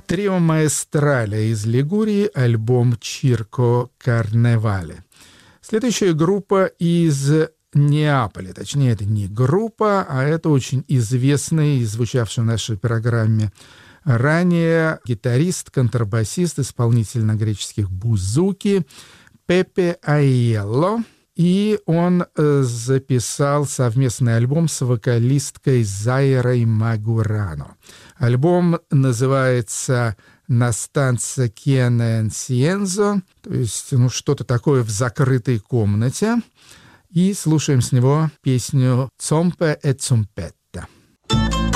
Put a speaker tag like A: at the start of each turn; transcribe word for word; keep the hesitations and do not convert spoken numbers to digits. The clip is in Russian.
A: Трио Маэстрале из Лигурии, альбом «Чирко Карневале». Следующая группа из Неаполя. Точнее, это не группа, а это очень известный, звучавший в нашей программе ранее, гитарист, контрабасист, исполнитель на греческих бузуки Пепе Айелло. И он э, записал совместный альбом с вокалисткой Зайрой Магурано. Альбом называется «Настанца Кене Энсиензо», то есть ну, что-то такое в закрытой комнате. И слушаем с него песню «Цомпе e Цумпет».